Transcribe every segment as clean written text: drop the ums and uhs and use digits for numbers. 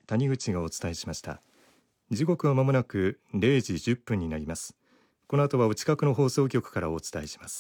谷口がお伝えしました。時刻はまもなく0時10分になります。この後はお近くの放送局からお伝えします。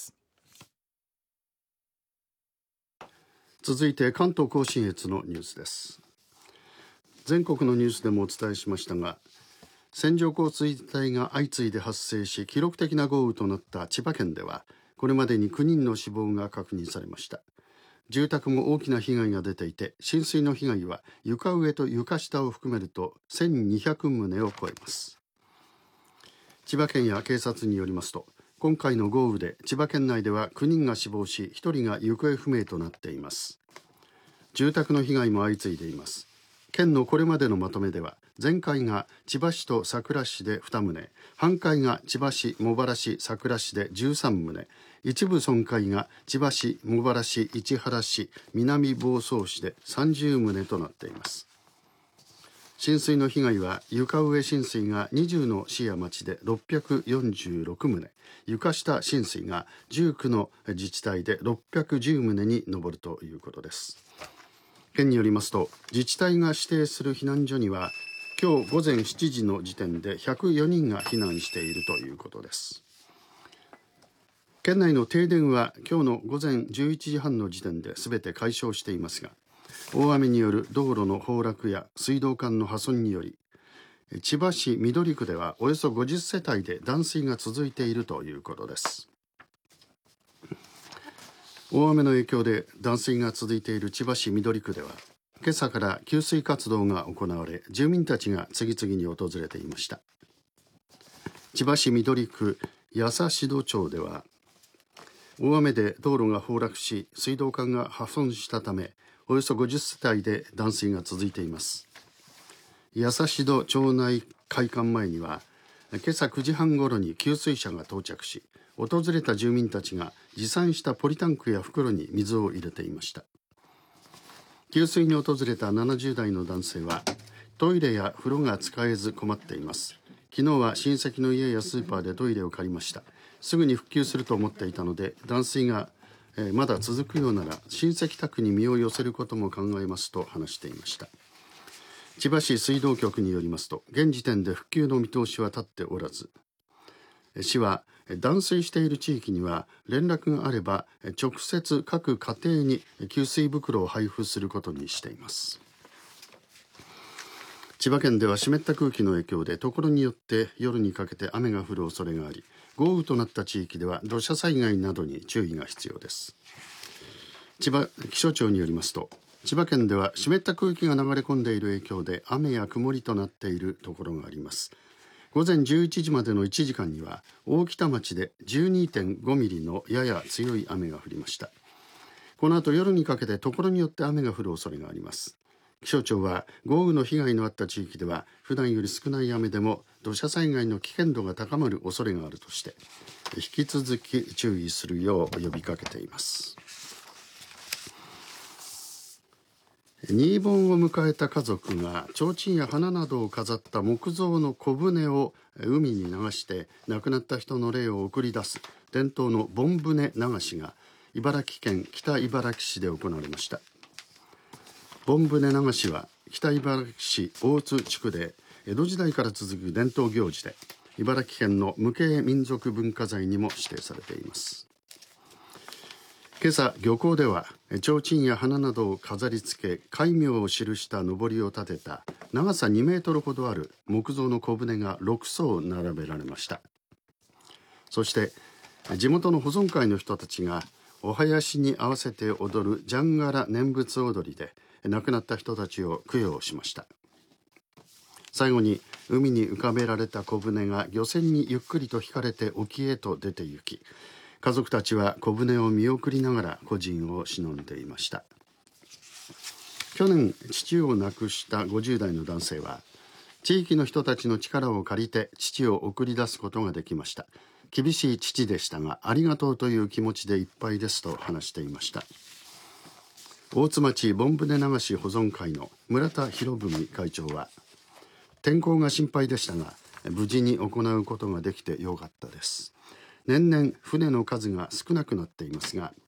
続いて関東甲信越のニュースです。全国のニュースでもお伝えしましたが、線状降水帯が相次いで発生し記録的な豪雨となった千葉県では、これまでに9人の死亡が確認されました。住宅も大きな被害が出ていて、浸水の被害は床上と床下を含めると1200棟を超えます。千葉県や警察によりますと、今回の豪雨で千葉県内では9人が死亡し、1人が行方不明となっています。住宅の被害も相次いでいます。県のこれまでのまとめでは、全壊が千葉市と佐倉市で2棟、半壊が千葉市、茂原市、佐倉市で13棟、一部損壊が千葉市、茂原市、市原市、南房総市で30棟となっています。浸水の被害は床上浸水が20の市や町で646棟、床下浸水が19の自治体で610棟に上るということです。県によりますと、自治体が指定する避難所には今日午前7時の時点で104人が避難しているということです。県内の停電は今日の午前11時半の時点で全て解消していますが、大雨による道路の崩落や水道管の破損により、千葉市緑区ではおよそ50世帯で断水が続いているということです。大雨の影響で断水が続いている千葉市緑区では、今朝から給水活動が行われ、住民たちが次々に訪れていました。千葉市緑区八橋戸町では、大雨で道路が崩落し、水道管が破損したため、およそ50世帯で断水が続いています。八橋戸町内会館前には、今朝9時半ごろに給水車が到着し、訪れた住民たちが持参したポリタンクや袋に水を入れていました。給水に訪れた70代の男性は、トイレや風呂が使えず困っています。昨日は親戚の家やスーパーでトイレを借りました。すぐに復旧すると思っていたので、断水がまだ続くようなら親戚宅に身を寄せることも考えますと話していました。千葉市水道局によりますと、現時点で復旧の見通しは立っておらず、市は断水している地域には連絡があれば直接各家庭に給水袋を配布することにしています。千葉県では湿った空気の影響で、ところによって夜にかけて雨が降る恐れがあり、豪雨となった地域では土砂災害などに注意が必要です。気象庁によりますと、千葉県では湿った空気が流れ込んでいる影響で雨や曇りとなっているところがあります。午前11時までの1時間には大北町で 12.5 ミリのやや強い雨が降りました。この後夜にかけてところによって雨が降る恐れがあります。気象庁は豪雨の被害のあった地域では普段より少ない雨でも土砂災害の危険度が高まる恐れがあるとして、引き続き注意するよう呼びかけています。新盆を迎えた家族が提灯や花などを飾った木造の小舟を海に流して亡くなった人の霊を送り出す伝統の盆舟流しが茨城県北茨城市で行われました。盆舟流しは北茨城市大津地区で江戸時代から続く伝統行事で、茨城県の無形民族文化財にも指定されています。今朝漁港では提灯や花などを飾り付け、戒名を記した幟を立てた長さ2メートルほどある木造の小舟が6艘並べられました。そして地元の保存会の人たちがお囃子に合わせて踊るじゃんがら念仏踊りで亡くなった人たちを供養しました。最後に海に浮かべられた小舟が漁船にゆっくりと引かれて沖へと出て行き、家族たちは小舟を見送りながら故人を偲んでいました。去年父を亡くした50代の男性は、地域の人たちの力を借りて父を送り出すことができました。厳しい父でしたがありがとうという気持ちでいっぱいですと話していました。大津町盆舟流し保存会の村田博文会長は、天候が心配でしたが無事に行うことができてよかったです。年々船の数が少なくなっていますが、